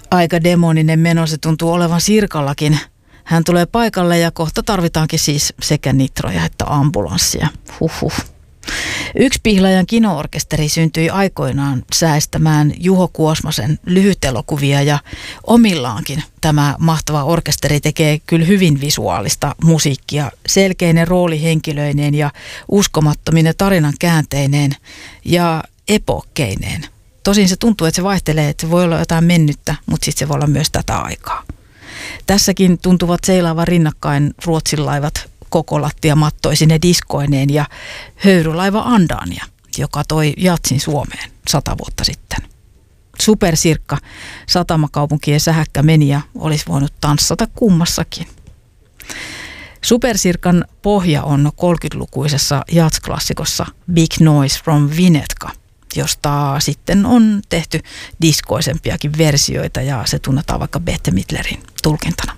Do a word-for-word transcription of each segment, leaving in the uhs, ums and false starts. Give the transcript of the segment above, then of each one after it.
Aika demoninen meno se tuntuu olevan Sirkallakin. Hän tulee paikalle ja kohta tarvitaankin siis sekä nitroja että ambulanssia. Huhhuh. Yksi Pihlajan kino-orkesteri syntyi aikoinaan säästämään Juho Kuosmasen lyhytelokuvia ja omillaankin tämä mahtava orkesteri tekee kyllä hyvin visuaalista musiikkia selkeinen roolihenkilöineen ja uskomattomine tarinan käänteineen ja epokkeineen. Tosin se tuntuu, että se vaihtelee, että se voi olla jotain mennyttä, mutta sitten se voi olla myös tätä aikaa. Tässäkin tuntuvat seilaavan rinnakkain Ruotsin laivat kokolattiamattoisine diskoineen ja höyrylaiva Andania, joka toi jatsin Suomeen sata vuotta sitten. Supersirkka, satamakaupunkien sähäkkä meni ja olisi voinut tanssata kummassakin. Supersirkan pohja on kolmekymmentälukuisessa jazz-klassikossa Big Noise from Winnetka, josta sitten on tehty diskoisempiakin versioita ja se tunnetaan vaikka Bette Midlerin tulkintana.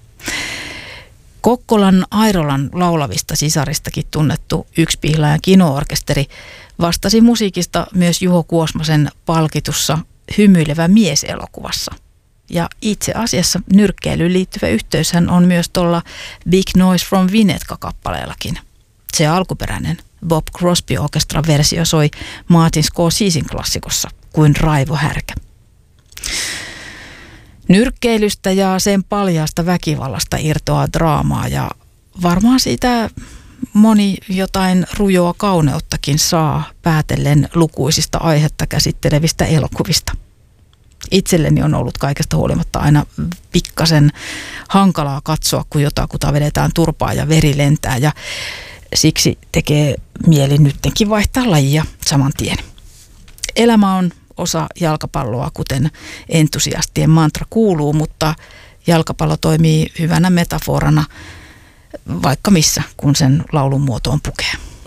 Kokkolan Airolan laulavista sisaristakin tunnettu Yksi Pihlajan kino-orkesteri vastasi musiikista myös Juho Kuosmasen palkitussa Hymyilevä mies -elokuvassa. Ja itse asiassa nyrkkeilyyn liittyvä yhteyshän on myös tuolla Big Noise from Winnetka-kappaleellakin. Se alkuperäinen Bob Crosby Orchestran versio soi Martin Scorsesen klassikossa kuin raivohärkä. Nyrkkeilystä ja sen paljaasta väkivallasta irtoaa draamaa ja varmaan siitä moni jotain rujoa kauneuttakin saa päätellen lukuisista aihetta käsittelevistä elokuvista. Itselleni on ollut kaikesta huolimatta aina pikkasen hankalaa katsoa, kun jotakuta vedetään turpaa ja veri lentää ja siksi tekee mieli nyttenkin vaihtaa lajia saman tien. Elämä on osa jalkapalloa, kuten entusiastien mantra kuuluu, mutta jalkapallo toimii hyvänä metaforana vaikka missä, kun sen laulun muotoon pukee.